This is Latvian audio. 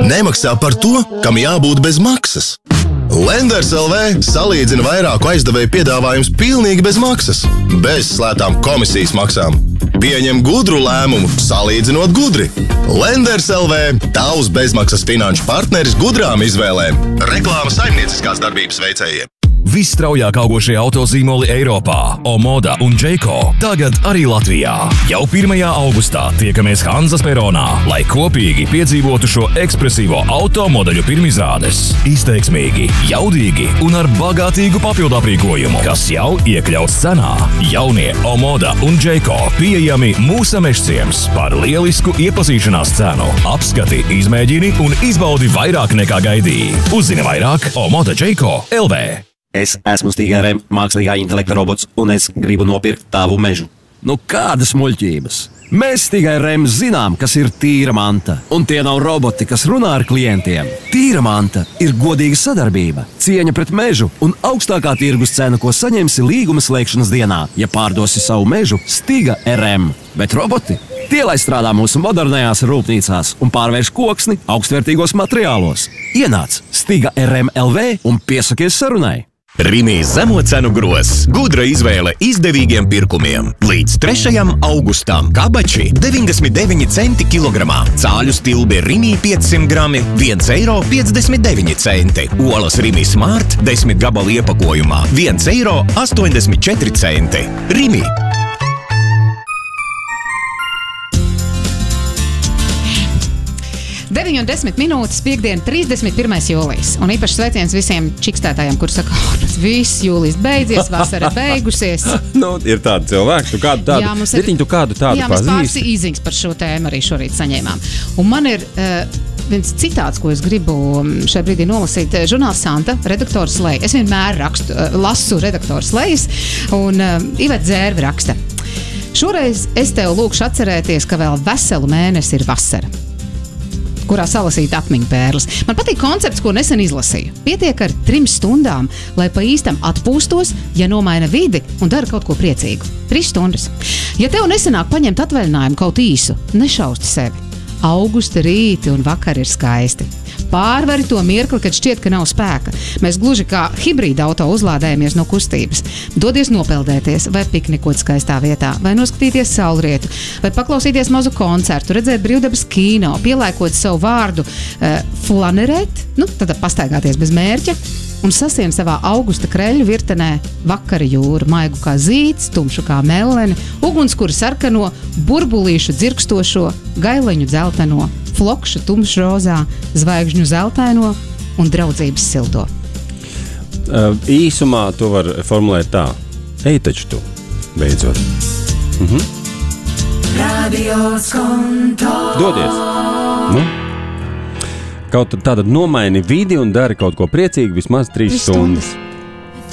nemaksā par to, kam jābūt bez maksas. Lenders LV salīdzina vairāku aizdevēju piedāvājumus pilnīgi bez maksas, bez slētām komisijas maksām. Pieņem gudru lēmumu, salīdzinot gudri. Lenders LV – tavs bezmaksas finanšu partneris gudrām izvēlēm. Reklāma saimnieciskās darbības veicējiem. Visstraujāk augošie autozīmoli Eiropā – Omoda un Jayco – tagad arī Latvijā. Jau 1. augustā tiekamies Hanzas peronā, lai kopīgi piedzīvotu šo ekspresīvo automodeļu pirmizrādes. Izteiksmīgi, jaudīgi un ar bagātīgu papildu aprīkojumu, kas jau iekļauts cenā. Jaunie Omoda un Jayco pieejami mūsu mežciems par lielisku iepazīšanās cenu. Apskati, izmēģini un izbaudi vairāk nekā gaidīji. Uzzini vairāk Omoda Jayco LV. Es esmu Stiga RM mākslīgā intelekta robots, un es gribu nopirkt tavu mežu. Nu kādas muļķības? Mēs Stiga RM zinām, kas ir tīra manta, un tie nav roboti, kas runā ar klientiem. Tīra manta ir godīga sadarbība, cieņa pret mežu un augstākā tirgus cena, ko saņemsi līguma slēgšanas dienā, ja pārdosi savu mežu Stiga RM. Bet roboti? Tie, lai strādā mūsu modernajās rūpnīcās un pārvērš koksni augstvērtīgos materiālos. Ienāc Stiga RM LV un piesakies sarunai. Rimi zemo cenu gros. Gudra izvēle izdevīgiem pirkumiem. Līdz 3. augustam kabači 99 centi kilogramā. Cāļu stilbi Rimi 500 grami 1,59 centi. Olas Rimi Smart 10 gabalu iepakojumā 1,84 centi. Rimi. 9:10 minūtes, piekdiena, 31. jūlijas. Un īpaši sveiciens visiem čikstētājiem, kur saka, viss jūlijas beidzies, vasara beigusies. Nu, ir tādi cilvēki, tu kādu tādu, tu kādu tādu pazīsti. Jā, mēs pāris īziņas par šo tēmu arī šorīt saņēmām. Un man ir viens citāts, ko es gribu šajā brīdī nolasīt. Žurnāls Santa, redaktors Leja. Es vienmēr lasu redaktors Lejas, un Iveta Dzērve raksta. Šoreiz es tev lūkšu atcerēties, ka vēl veselu mēnesi ir vasara, kurā salasīt atmiņu pērles. Man patīk koncepts, ko nesen izlasīju. Pietiek ar 3 stundām, lai pa īstam atpūstos, ja nomaina vidi un dara kaut ko priecīgu. 3 stundas. Ja tev nesanāk paņemt atvaļinājumu kaut īsu, nešausti sevi. Augusta rīti un vakari ir skaisti. Pārvari to mirkli, kad šķiet, ka nav spēka. Mēs gluži kā hibrīda auto uzlādējamies no kustības. Dodies nopeldēties, vai piknikot skaistā vietā, vai noskatīties saulrietu, vai paklausīties mazu koncertu, redzēt brīvdabas kino, pielēkot savu vārdu flanerēt, tad pastaigāties bez mērķa un sasien savā augusta kreļu virtenē vakara jūru, maigu kā zīts, tumšu kā melleni, ugunskura sarkano, burbulīšu dzirkstošo, gaileņu dzelteno, flokšu tumšu rozā, zvaigžņu zeltaino un draudzības silto. Īsumā to var formulēt tā. Ej taču tu, beidzot. Dodies. Kaut tātad nomaini vidi un dari kaut ko priecīgu vismaz 3 stundas.